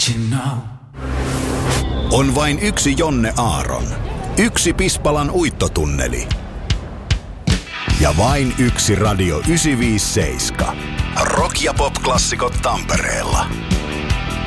On vain yksi Jonne Aaron. Yksi Pispalan uittotunneli. Ja vain yksi Radio 957. Rock- ja pop-klassikot Tampereella.